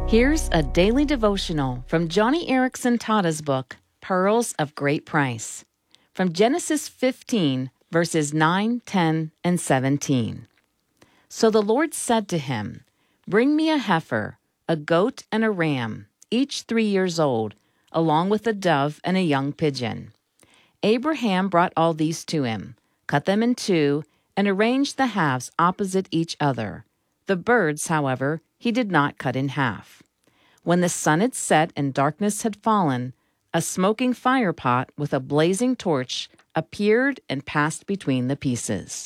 Here's a daily devotional from Johnny Erickson Tada's book, Pearls of Great Price, from Genesis 15, verses 9, 10, and 17. So the Lord said to him, "Bring me a heifer, a goat, and a ram, each 3 years old, along with a dove and a young pigeon." Abraham brought all these to him, cut them in two, and arranged the halves opposite each other. The birds, however, he did not cut in half. When the sun had set and darkness had fallen, a smoking firepot with a blazing torch appeared and passed between the pieces.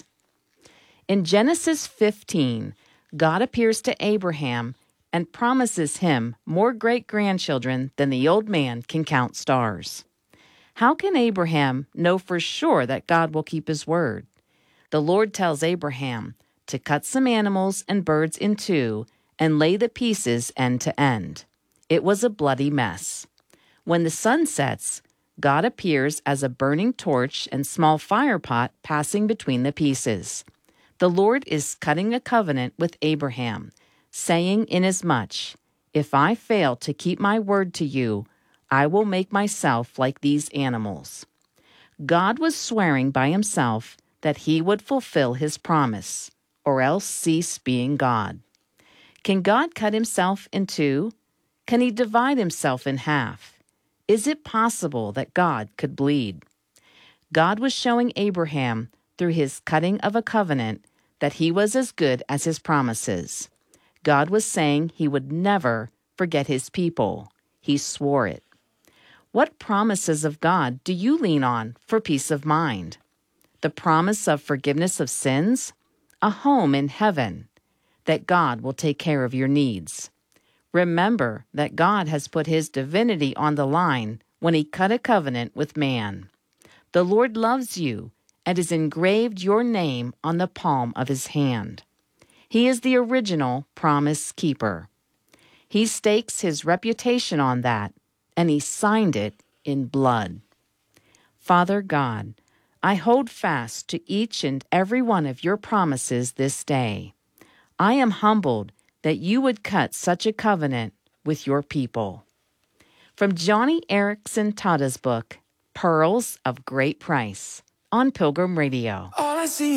In Genesis 15, God appears to Abraham and promises him more great-grandchildren than the old man can count stars. How can Abraham know for sure that God will keep his word? The Lord tells Abraham to cut some animals and birds in two and lay the pieces end to end. It was a bloody mess. When the sun sets, God appears as a burning torch and small firepot passing between the pieces. The Lord is cutting a covenant with Abraham, saying inasmuch, "If I fail to keep my word to you, I will make myself like these animals." God was swearing by himself that he would fulfill his promise, or else cease being God. Can God cut himself in two? Can he divide himself in half? Is it possible that God could bleed? God was showing Abraham, through his cutting of a covenant, that he was as good as his promises. God was saying he would never forget his people. He swore it. What promises of God do you lean on for peace of mind? The promise of forgiveness of sins? A home in heaven? That God will take care of your needs? Remember that God has put his divinity on the line when he cut a covenant with man. The Lord loves you and has engraved your name on the palm of his hand. He is the original promise keeper. He stakes his reputation on that, and he signed it in blood. Father God, I hold fast to each and every one of your promises this day. I am humbled that you would cut such a covenant with your people. From Johnny Erickson Tada's book, Pearls of Great Price, on Pilgrim Radio. All I see